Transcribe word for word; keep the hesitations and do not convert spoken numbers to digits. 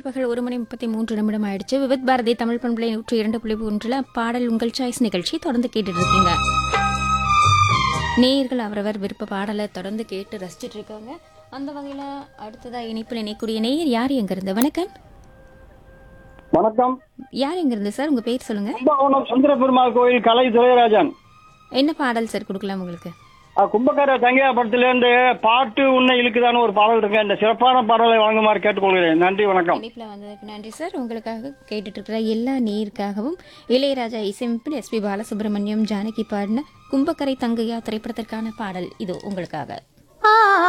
பிற்பகல் ஒரு மணி முப்பத்தி மூன்று நிமிடம் ஆயிடுச்சு. விவித் பாரதி தமிழ் பண்பலை நூற்றி இரண்டு புள்ளி ஒன்றில் பாடல் உங்கள் சாய்ஸ் நிகழ்ச்சி தொடர்ந்து கேட்டுட்டு இருக்கீங்க. நேயர்கள் அவரவர் விருப்ப பாடலை தொடர்ந்து கேட்டு ரசிச்சுட்டு இருக்காங்க. அந்த வகையில அடுத்ததா இணைப்பில் இணைக்கூடிய நேயர் யார் எங்க இருந்து? வணக்கம். வணக்கம். யார் எங்க இருந்து சார்? உங்க பேர் சொல்லுங்க. கும்பகோணம் சுந்தர பெருமாள் கோயில் கலை துரைராஜன். என்ன பாடல் சார் கொடுக்கலாம் உங்களுக்கு? கும்பக்கார தங்கையா படத்துல இருந்து பாட்டு உன்னை இழுக்குதான்னு ஒரு பாடல் இருக்கு. இந்த சிறப்பான பாடலை வழங்குமாறு கேட்டுக்கொள்கிறேன். நன்றி, வணக்கம். இணைப்பில் வந்ததுக்கு நன்றி சார். உங்களுக்காக கேட்டுட்டு இருக்கிற எல்லா நேயருக்காகவும் இளையராஜா இசையமைப்பில் எஸ் பி பாலசுப்ரமணியம் ஜானகி பாடின கும்பக்கரை தங்கையா திரைப்படத்திற்கான பாடல் இது உங்களுக்காக.